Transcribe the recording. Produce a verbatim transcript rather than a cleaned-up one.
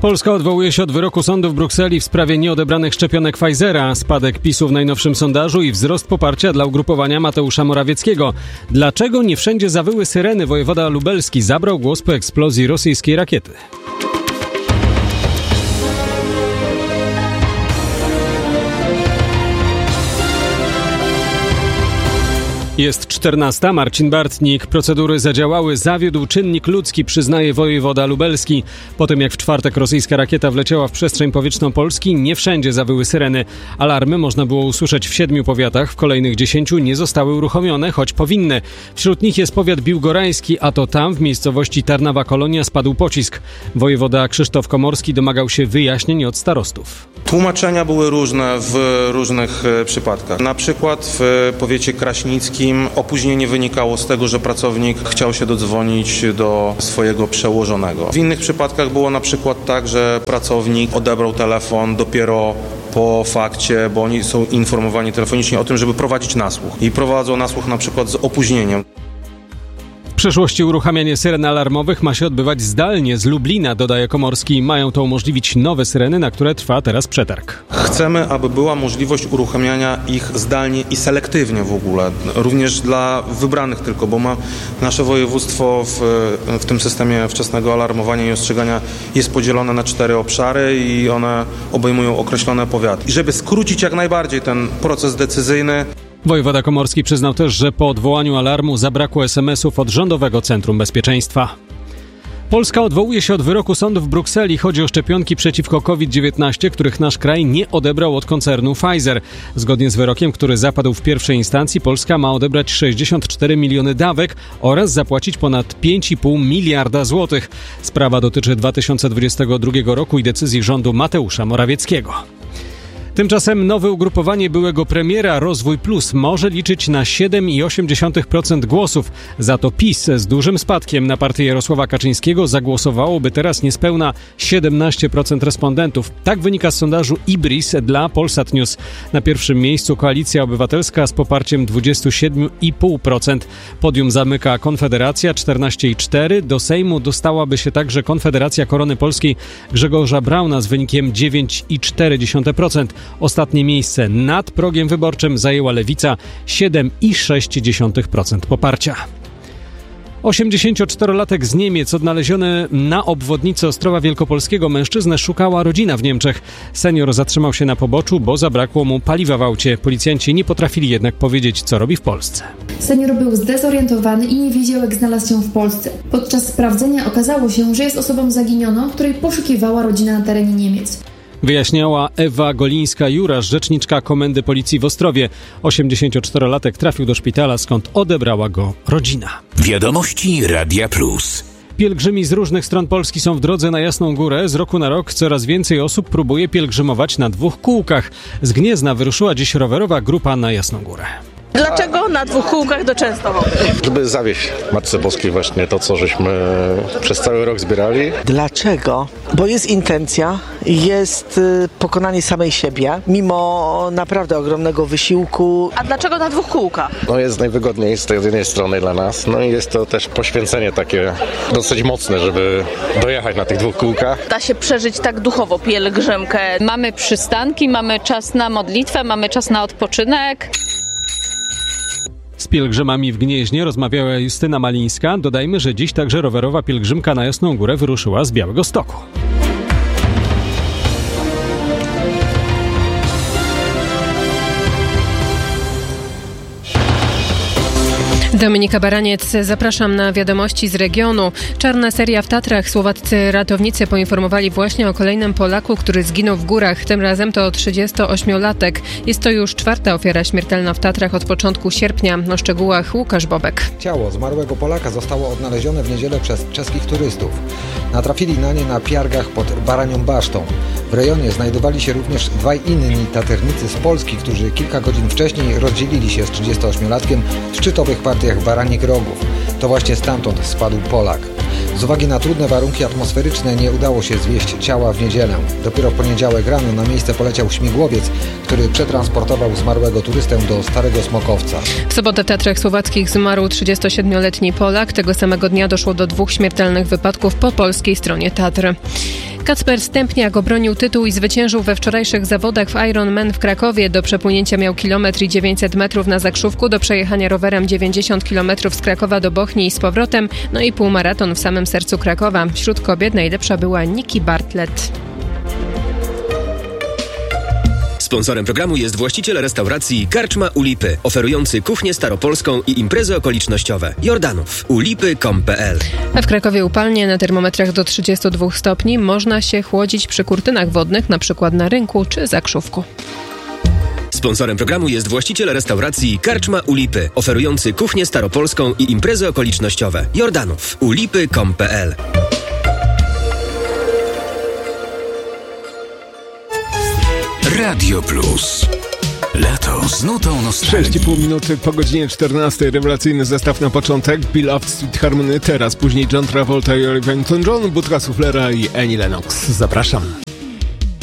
Polska odwołuje się od wyroku sądu w Brukseli w sprawie nieodebranych szczepionek Pfizera, spadek PiSu w najnowszym sondażu i wzrost poparcia dla ugrupowania Mateusza Morawieckiego. Dlaczego nie wszędzie zawyły syreny? Wojewoda lubelski zabrał głos po eksplozji rosyjskiej rakiety. Jest czternasta. Marcin Bartnik. Procedury zadziałały. Zawiódł czynnik ludzki, przyznaje wojewoda lubelski. Po tym jak w czwartek rosyjska rakieta wleciała w przestrzeń powietrzną Polski, nie wszędzie zawyły syreny. Alarmy można było usłyszeć w siedmiu powiatach. W kolejnych dziesięciu nie zostały uruchomione, choć powinny. Wśród nich jest powiat biłgorajski, a to tam w miejscowości Tarnawa Kolonia spadł pocisk. Wojewoda Krzysztof Komorski domagał się wyjaśnień od starostów. Tłumaczenia były różne w różnych przypadkach. Na przykład w powiecie kraśnickim opóźnienie wynikało z tego, że pracownik chciał się dodzwonić do swojego przełożonego. W innych przypadkach było na przykład tak, że pracownik odebrał telefon dopiero po fakcie, bo oni są informowani telefonicznie o tym, żeby prowadzić nasłuch. I prowadzą nasłuch na przykład z opóźnieniem. W przyszłości uruchamianie syren alarmowych ma się odbywać zdalnie z Lublina, dodaje Komorski. Mają to umożliwić nowe syreny, na które trwa teraz przetarg. Chcemy, aby była możliwość uruchamiania ich zdalnie i selektywnie w ogóle. Również dla wybranych tylko, bo ma nasze województwo w, w tym systemie wczesnego alarmowania i ostrzegania jest podzielone na cztery obszary i one obejmują określone powiaty. I żeby skrócić jak najbardziej ten proces decyzyjny, wojewoda Komorski przyznał też, że po odwołaniu alarmu zabrakło es em esów od Rządowego Centrum Bezpieczeństwa. Polska odwołuje się od wyroku sądu w Brukseli. Chodzi o szczepionki przeciwko kowid dziewiętnaście, których nasz kraj nie odebrał od koncernu Pfizer. Zgodnie z wyrokiem, który zapadł w pierwszej instancji, Polska ma odebrać sześćdziesiąt cztery miliony dawek oraz zapłacić ponad pięć i pół miliarda złotych. Sprawa dotyczy dwa tysiące dwudziestego drugiego roku i decyzji rządu Mateusza Morawieckiego. Tymczasem nowe ugrupowanie byłego premiera Rozwój Plus może liczyć na siedem i osiem dziesiątych procent głosów. Za to PiS z dużym spadkiem na partię Jarosława Kaczyńskiego zagłosowałoby teraz niespełna siedemnaście procent respondentów. Tak wynika z sondażu Ibris dla Polsat News. Na pierwszym miejscu Koalicja Obywatelska z poparciem dwadzieścia siedem i pół procent. Podium zamyka Konfederacja czternaście i cztery procent. Do Sejmu dostałaby się także Konfederacja Korony Polskiej Grzegorza Brauna z wynikiem dziewięć i cztery procent. Ostatnie miejsce nad progiem wyborczym zajęła Lewica, siedem i sześć dziesiątych procent poparcia. osiemdziesięcioczterolatek z Niemiec odnaleziony na obwodnicy Ostrowa Wielkopolskiego. Mężczyznę szukała rodzina w Niemczech. Senior zatrzymał się na poboczu, bo zabrakło mu paliwa w aucie. Policjanci nie potrafili jednak powiedzieć, co robi w Polsce. Senior był zdezorientowany i nie wiedział, jak znalazł się w Polsce. Podczas sprawdzenia okazało się, że jest osobą zaginioną, której poszukiwała rodzina na terenie Niemiec. Wyjaśniała Ewa Golińska-Jurasz, rzeczniczka Komendy Policji w Ostrowie. osiemdziesięcioczterolatek trafił do szpitala, skąd odebrała go rodzina. Wiadomości Radia Plus. Pielgrzymi z różnych stron Polski są w drodze na Jasną Górę. Z roku na rok coraz więcej osób próbuje pielgrzymować na dwóch kółkach. Z Gniezna wyruszyła dziś rowerowa grupa na Jasną Górę. Dlaczego na dwóch kółkach do Częstochowy? Żeby zawieść Matce Boskiej właśnie to, co żeśmy przez cały rok zbierali. Dlaczego? Bo jest intencja, jest pokonanie samej siebie, mimo naprawdę ogromnego wysiłku. A dlaczego na dwóch kółkach? No jest najwygodniej z tej jednej strony dla nas, no i jest to też poświęcenie takie dosyć mocne, żeby dojechać na tych dwóch kółkach. Da się przeżyć tak duchowo pielgrzymkę. Mamy przystanki, mamy czas na modlitwę, mamy czas na odpoczynek. Z pielgrzymami w Gnieźnie rozmawiała Justyna Malińska. Dodajmy, że dziś także rowerowa pielgrzymka na Jasną Górę wyruszyła z Białegostoku. Dominika Baraniec, zapraszam na wiadomości z regionu. Czarna seria w Tatrach. Słowaccy ratownicy poinformowali właśnie o kolejnym Polaku, który zginął w górach. Tym razem to trzydziestoośmiolatek. Jest to już czwarta ofiara śmiertelna w Tatrach od początku sierpnia. O szczegółach Łukasz Bobek. Ciało zmarłego Polaka zostało odnalezione w niedzielę przez czeskich turystów. Natrafili na nie na piargach pod Baranią Basztą. W rejonie znajdowali się również dwaj inni taternicy z Polski, którzy kilka godzin wcześniej rozdzielili się z trzydziestoośmiolatkiem w szczytowych partiach Baranich Rogów. To właśnie stamtąd spadł Polak. Z uwagi na trudne warunki atmosferyczne nie udało się zwieść ciała w niedzielę. Dopiero w poniedziałek rano na miejsce poleciał śmigłowiec, który przetransportował zmarłego turystę do Starego Smokowca. W sobotę w Tatrach Słowackich zmarł trzydziestosiedmioletni Polak. Tego samego dnia doszło do dwóch śmiertelnych wypadków po polskiej stronie Tatr. Kacper Stępniak obronił tytuł i zwyciężył we wczorajszych zawodach w Ironman w Krakowie. Do przepłynięcia miał kilometr i dziewięćset metrów na Zakrzówku, do przejechania rowerem dziewięćdziesiąt kilometrów z Krakowa do Bochni i z powrotem, no i półmaraton w samym sercu Krakowa. Wśród kobiet najlepsza była Niki Bartlett. Sponsorem programu jest właściciel restauracji Karczma u Lipy, oferujący kuchnię staropolską i imprezy okolicznościowe. Jordanów. ulipy kropka com kropka pe el. A w Krakowie upalnie, na termometrach do trzydziestu dwóch stopni. Można się chłodzić przy kurtynach wodnych, na przykład na Rynku czy Zakrzówku. Sponsorem programu jest właściciel restauracji Karczma u Lipy, oferujący kuchnię staropolską i imprezy okolicznościowe. Jordanów. ulipy kropka com kropka pe el. Radio Plus. Lato z nutą nostalgii. sześć i pół minuty po godzinie czternastej. Rewelacyjny zestaw na początek. Beloved Sweet Harmony, teraz później John Travolta i Olivia Newton-John, Budka Suflera i Annie Lennox. Zapraszam.